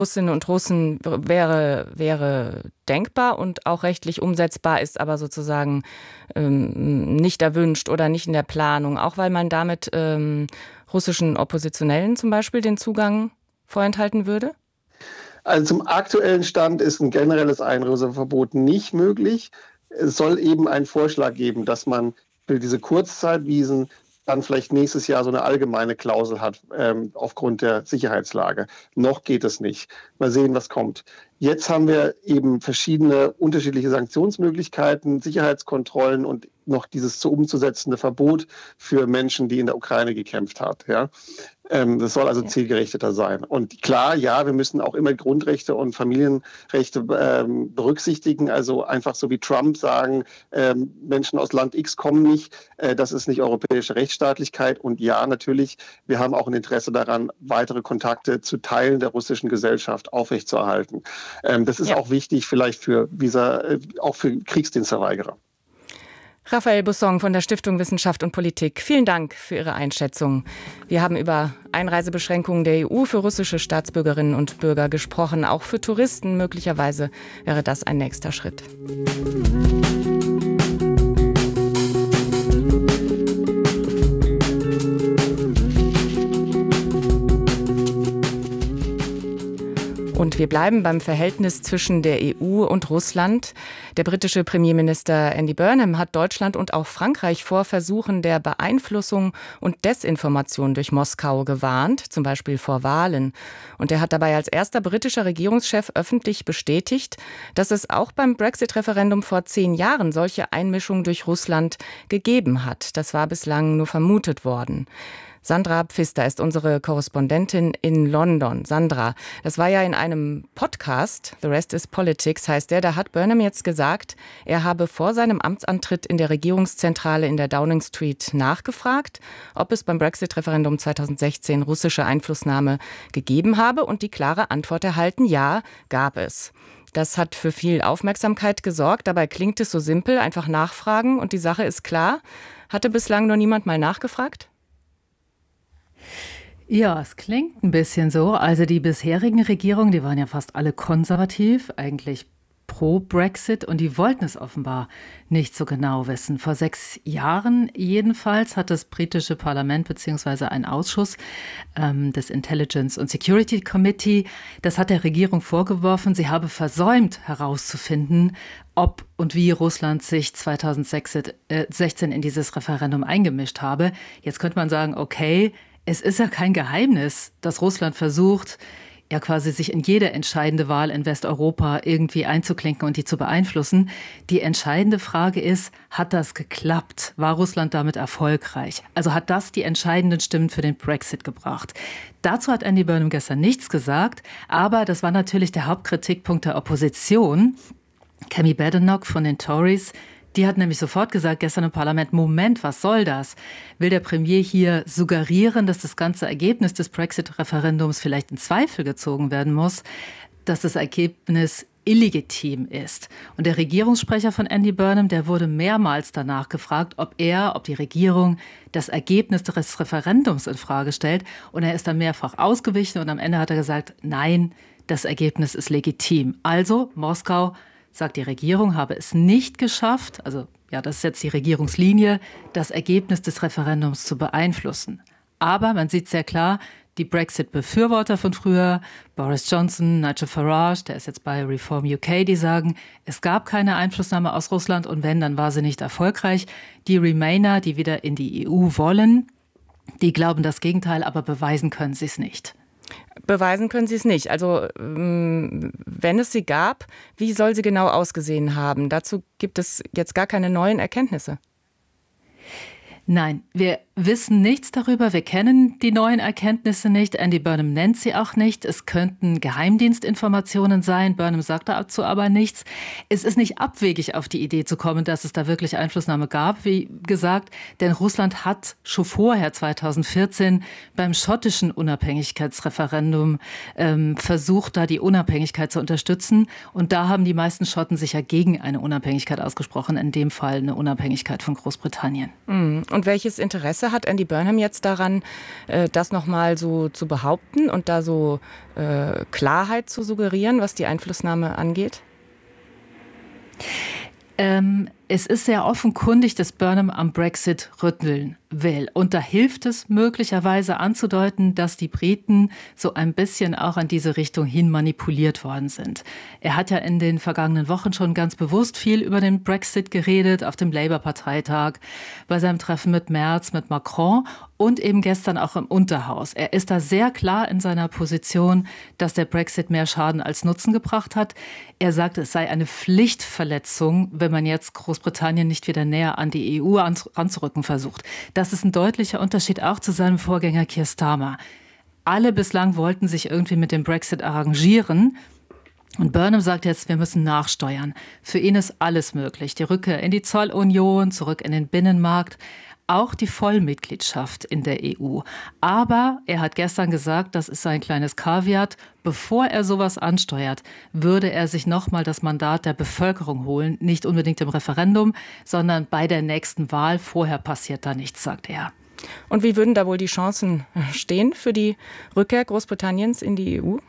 Russinnen und Russen wäre denkbar und auch rechtlich umsetzbar, ist aber sozusagen nicht erwünscht oder nicht in der Planung, auch weil man damit russischen Oppositionellen zum Beispiel den Zugang vorenthalten würde? Also zum aktuellen Stand ist ein generelles Einreiseverbot nicht möglich. Es soll eben einen Vorschlag geben, dass man für diese Kurzzeitvisum dann vielleicht nächstes Jahr so eine allgemeine Klausel hat, aufgrund der Sicherheitslage. Noch geht es nicht. Mal sehen, was kommt. Jetzt haben wir eben verschiedene unterschiedliche Sanktionsmöglichkeiten, Sicherheitskontrollen und noch dieses zu umzusetzende Verbot für Menschen, die in der Ukraine gekämpft haben. Ja? Das soll also zielgerichteter sein. Und klar, ja, wir müssen auch immer Grundrechte und Familienrechte berücksichtigen. Also einfach so wie Trump sagen, Menschen aus Land X kommen nicht. Das ist nicht europäische Rechtsstaatlichkeit. Und ja, natürlich, wir haben auch ein Interesse daran, weitere Kontakte zu Teilen der russischen Gesellschaft aufrechtzuerhalten. Das ist auch wichtig vielleicht auch für Kriegsdienstverweigerer. Raphael Busson von der Stiftung Wissenschaft und Politik. Vielen Dank für Ihre Einschätzung. Wir haben über Einreisebeschränkungen der EU für russische Staatsbürgerinnen und Bürger gesprochen. Auch für Touristen möglicherweise wäre das ein nächster Schritt. Und wir bleiben beim Verhältnis zwischen der EU und Russland. Der britische Premierminister Andy Burnham hat Deutschland und auch Frankreich vor Versuchen der Beeinflussung und Desinformation durch Moskau gewarnt, zum Beispiel vor Wahlen. Und er hat dabei als erster britischer Regierungschef öffentlich bestätigt, dass es auch beim Brexit-Referendum vor 10 Jahren solche Einmischung durch Russland gegeben hat. Das war bislang nur vermutet worden. Sandra Pfister ist unsere Korrespondentin in London. Sandra, das war ja in einem Podcast, The Rest is Politics heißt der, da hat Burnham jetzt gesagt, er habe vor seinem Amtsantritt in der Regierungszentrale in der Downing Street nachgefragt, ob es beim Brexit-Referendum 2016 russische Einflussnahme gegeben habe und die klare Antwort erhalten, ja, gab es. Das hat für viel Aufmerksamkeit gesorgt, dabei klingt es so simpel, einfach nachfragen und die Sache ist klar. Hatte bislang nur niemand mal nachgefragt? Ja, es klingt ein bisschen so. Also die bisherigen Regierungen, die waren ja fast alle konservativ, eigentlich pro Brexit und die wollten es offenbar nicht so genau wissen. Vor 6 Jahren jedenfalls hat das britische Parlament bzw. ein Ausschuss des Intelligence and Security Committee, das hat der Regierung vorgeworfen, sie habe versäumt herauszufinden, ob und wie Russland sich 2016 in dieses Referendum eingemischt habe. Jetzt könnte man sagen, okay, es ist ja kein Geheimnis, dass Russland versucht, ja quasi sich in jede entscheidende Wahl in Westeuropa irgendwie einzuklinken und die zu beeinflussen. Die entscheidende Frage ist, hat das geklappt? War Russland damit erfolgreich? Also hat das die entscheidenden Stimmen für den Brexit gebracht? Dazu hat Andy Burnham gestern nichts gesagt, aber das war natürlich der Hauptkritikpunkt der Opposition. Kemi Badenoch von den Tories, die hat nämlich sofort gesagt, gestern im Parlament, Moment, was soll das? Will der Premier hier suggerieren, dass das ganze Ergebnis des Brexit-Referendums vielleicht in Zweifel gezogen werden muss, dass das Ergebnis illegitim ist? Und der Regierungssprecher von Andy Burnham, der wurde mehrmals danach gefragt, ob die Regierung das Ergebnis des Referendums in Frage stellt. Und er ist dann mehrfach ausgewichen und am Ende hat er gesagt, nein, das Ergebnis ist legitim. Also Moskau, sagt die Regierung, habe es nicht geschafft, also ja, das ist jetzt die Regierungslinie, das Ergebnis des Referendums zu beeinflussen. Aber man sieht sehr klar, die Brexit-Befürworter von früher, Boris Johnson, Nigel Farage, der ist jetzt bei Reform UK, die sagen, es gab keine Einflussnahme aus Russland und wenn, dann war sie nicht erfolgreich. Die Remainer, die wieder in die EU wollen, die glauben das Gegenteil, aber beweisen können sie es nicht. Beweisen können Sie es nicht. Also wenn es sie gab, wie soll sie genau ausgesehen haben? Dazu gibt es jetzt gar keine neuen Erkenntnisse. Nein, wir wissen nichts darüber. Wir kennen die neuen Erkenntnisse nicht. Andy Burnham nennt sie auch nicht. Es könnten Geheimdienstinformationen sein. Burnham sagt dazu aber nichts. Es ist nicht abwegig, auf die Idee zu kommen, dass es da wirklich Einflussnahme gab, wie gesagt. Denn Russland hat schon vorher, 2014, beim schottischen Unabhängigkeitsreferendum versucht, da die Unabhängigkeit zu unterstützen. Und da haben die meisten Schotten sich ja gegen eine Unabhängigkeit ausgesprochen. In dem Fall eine Unabhängigkeit von Großbritannien. Und welches Interesse hat Andy Burnham jetzt daran, das nochmal so zu behaupten und da so Klarheit zu suggerieren, was die Einflussnahme angeht? Es ist sehr offenkundig, dass Burnham am Brexit rütteln will. Und da hilft es möglicherweise anzudeuten, dass die Briten so ein bisschen auch an diese Richtung hin manipuliert worden sind. Er hat ja in den vergangenen Wochen schon ganz bewusst viel über den Brexit geredet, auf dem Labour-Parteitag, bei seinem Treffen mit Merz, mit Macron und eben gestern auch im Unterhaus. Er ist da sehr klar in seiner Position, dass der Brexit mehr Schaden als Nutzen gebracht hat. Er sagt, es sei eine Pflichtverletzung, wenn man jetzt Großbritannien nicht wieder näher an die EU anzurücken versucht. Das ist ein deutlicher Unterschied auch zu seinem Vorgänger Keir Starmer. Alle bislang wollten sich irgendwie mit dem Brexit arrangieren. Und Burnham sagt jetzt, wir müssen nachsteuern. Für ihn ist alles möglich. Die Rückkehr in die Zollunion, zurück in den Binnenmarkt, auch die Vollmitgliedschaft in der EU. Aber er hat gestern gesagt, das ist sein kleines Kaviar, bevor er sowas ansteuert, würde er sich nochmal das Mandat der Bevölkerung holen. Nicht unbedingt im Referendum, sondern bei der nächsten Wahl. Vorher passiert da nichts, sagt er. Und wie würden da wohl die Chancen stehen für die Rückkehr Großbritanniens in die EU?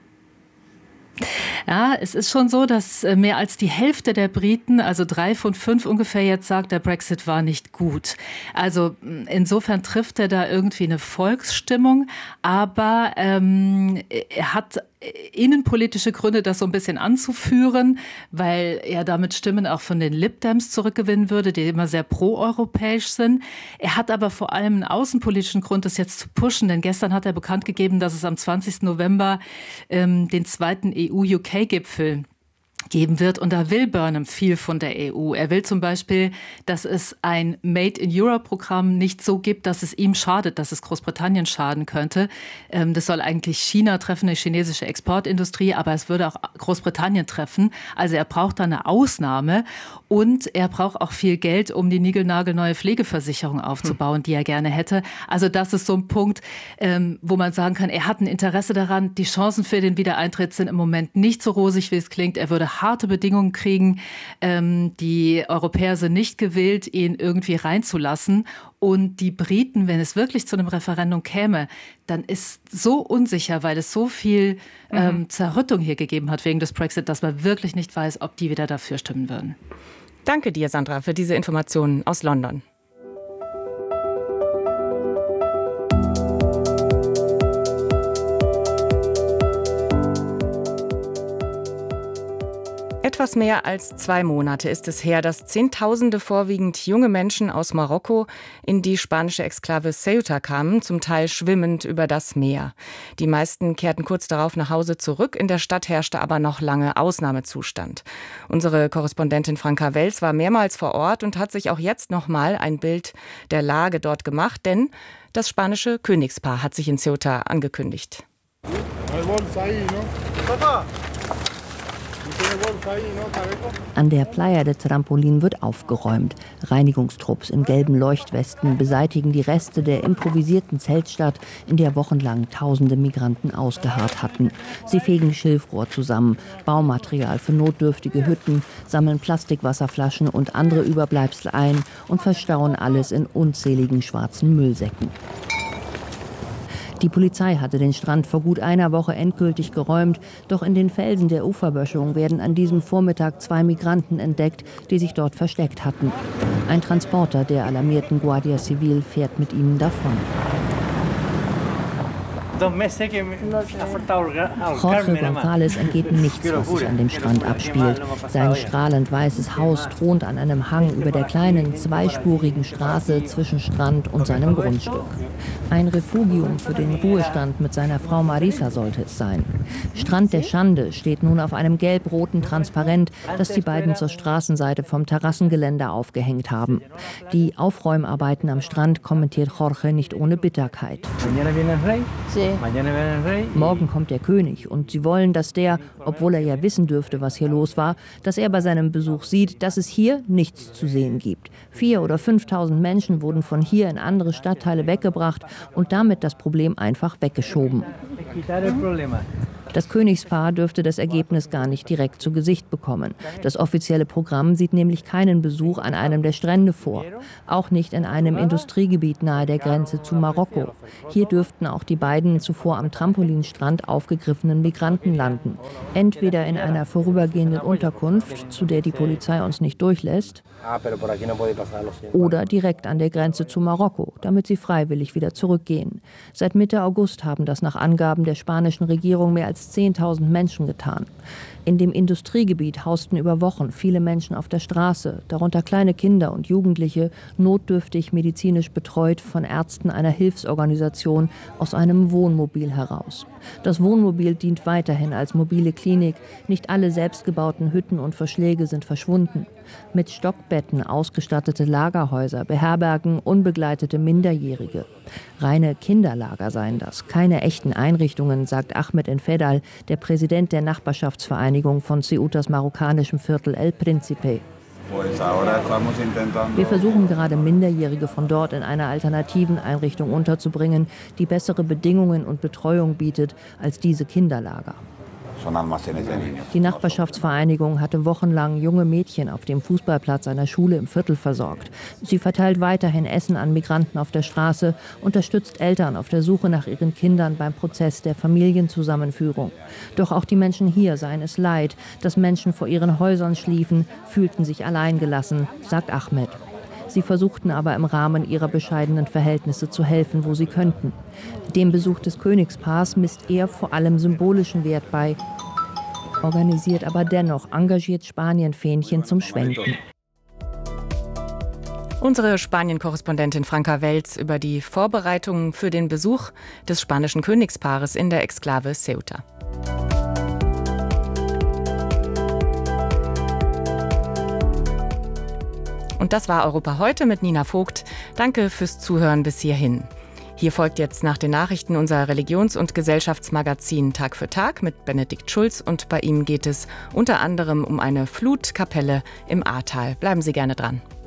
Ja, es ist schon so, dass mehr als die Hälfte der Briten, also 3 von 5 ungefähr, jetzt sagt, der Brexit war nicht gut. Also insofern trifft er da irgendwie eine Volksstimmung, aber er hat innenpolitische Gründe, das so ein bisschen anzuführen, weil er damit Stimmen auch von den Lib Dems zurückgewinnen würde, die immer sehr proeuropäisch sind. Er hat aber vor allem einen außenpolitischen Grund, das jetzt zu pushen, denn gestern hat er bekannt gegeben, dass es am 20. November den zweiten EU-UK-Gipfel geben wird. Und da will Burnham viel von der EU. Er will zum Beispiel, dass es ein Made-in-Europe-Programm nicht so gibt, dass es ihm schadet, dass es Großbritannien schaden könnte. Das soll eigentlich China treffen, eine chinesische Exportindustrie, aber es würde auch Großbritannien treffen. Also er braucht da eine Ausnahme und er braucht auch viel Geld, um die niegelnagelneue Pflegeversicherung aufzubauen, die er gerne hätte. Also das ist so ein Punkt, wo man sagen kann, er hat ein Interesse daran. Die Chancen für den Wiedereintritt sind im Moment nicht so rosig, wie es klingt. Er würde harte Bedingungen kriegen. Die Europäer sind nicht gewillt, ihn irgendwie reinzulassen. Und die Briten, wenn es wirklich zu einem Referendum käme, dann ist so unsicher, weil es so viel Zerrüttung hier gegeben hat wegen des Brexit, dass man wirklich nicht weiß, ob die wieder dafür stimmen würden. Danke dir, Sandra, für diese Informationen aus London. Etwas mehr als 2 Monate ist es her, dass Zehntausende vorwiegend junge Menschen aus Marokko in die spanische Exklave Ceuta kamen, zum Teil schwimmend über das Meer. Die meisten kehrten kurz darauf nach Hause zurück. In der Stadt herrschte aber noch lange Ausnahmezustand. Unsere Korrespondentin Franka Wels war mehrmals vor Ort und hat sich auch jetzt noch mal ein Bild der Lage dort gemacht, denn das spanische Königspaar hat sich in Ceuta angekündigt. An der Playa de Trampolín wird aufgeräumt. Reinigungstrupps in gelben Leuchtwesten beseitigen die Reste der improvisierten Zeltstadt, in der wochenlang tausende Migranten ausgeharrt hatten. Sie fegen Schilfrohr zusammen, Baumaterial für notdürftige Hütten, sammeln Plastikwasserflaschen und andere Überbleibsel ein und verstauen alles in unzähligen schwarzen Müllsäcken. Die Polizei hatte den Strand vor gut einer Woche endgültig geräumt, doch in den Felsen der Uferböschung werden an diesem Vormittag 2 Migranten entdeckt, die sich dort versteckt hatten. Ein Transporter der alarmierten Guardia Civil fährt mit ihnen davon. Jorge González entgeht nichts, was sich an dem Strand abspielt. Sein strahlend weißes Haus thront an einem Hang über der kleinen, zweispurigen Straße zwischen Strand und seinem Grundstück. Ein Refugium für den Ruhestand mit seiner Frau Marisa sollte es sein. Strand der Schande steht nun auf einem gelb-roten Transparent, das die beiden zur Straßenseite vom Terrassengeländer aufgehängt haben. Die Aufräumarbeiten am Strand kommentiert Jorge nicht ohne Bitterkeit. Morgen kommt der König und sie wollen, dass der, obwohl er ja wissen dürfte, was hier los war, dass er bei seinem Besuch sieht, dass es hier nichts zu sehen gibt. 4.000 oder 5.000 Menschen wurden von hier in andere Stadtteile weggebracht und damit das Problem einfach weggeschoben. Das Königspaar dürfte das Ergebnis gar nicht direkt zu Gesicht bekommen. Das offizielle Programm sieht nämlich keinen Besuch an einem der Strände vor. Auch nicht in einem Industriegebiet nahe der Grenze zu Marokko. Hier dürften auch die beiden zuvor am Trampolinstrand aufgegriffenen Migranten landen. Entweder in einer vorübergehenden Unterkunft, zu der die Polizei uns nicht durchlässt, oder direkt an der Grenze zu Marokko, damit sie freiwillig wieder zurückgehen. Seit Mitte August haben das nach Angaben der spanischen Regierung mehr als 10.000 Menschen getan. In dem Industriegebiet hausten über Wochen viele Menschen auf der Straße, darunter kleine Kinder und Jugendliche, notdürftig medizinisch betreut von Ärzten einer Hilfsorganisation aus einem Wohnmobil heraus. Das Wohnmobil dient weiterhin als mobile Klinik. Nicht alle selbstgebauten Hütten und Verschläge sind verschwunden. Mit Stockbetten ausgestattete Lagerhäuser beherbergen unbegleitete Minderjährige. Reine Kinderlager seien das, keine echten Einrichtungen, sagt Ahmed Enfedal, der Präsident der Nachbarschaftsvereinigung von Ceutas marokkanischem Viertel El Príncipe. Wir versuchen gerade, Minderjährige von dort in einer alternativen Einrichtung unterzubringen, die bessere Bedingungen und Betreuung bietet als diese Kinderlager. Die Nachbarschaftsvereinigung hatte wochenlang junge Mädchen auf dem Fußballplatz einer Schule im Viertel versorgt. Sie verteilt weiterhin Essen an Migranten auf der Straße, unterstützt Eltern auf der Suche nach ihren Kindern beim Prozess der Familienzusammenführung. Doch auch die Menschen hier seien es leid, dass Menschen vor ihren Häusern schliefen, fühlten sich alleingelassen, sagt Ahmed. Sie versuchten aber im Rahmen ihrer bescheidenen Verhältnisse zu helfen, wo sie könnten. Dem Besuch des Königspaars misst er vor allem symbolischen Wert bei, organisiert aber dennoch engagiert Spanien-Fähnchen zum Schwenken. Unsere Spanien-Korrespondentin Franka Welz über die Vorbereitungen für den Besuch des spanischen Königspaares in der Exklave Ceuta. Und das war Europa heute mit Nina Vogt. Danke fürs Zuhören bis hierhin. Hier folgt jetzt nach den Nachrichten unser Religions- und Gesellschaftsmagazin Tag für Tag mit Benedikt Schulz. Und bei ihm geht es unter anderem um eine Flutkapelle im Ahrtal. Bleiben Sie gerne dran.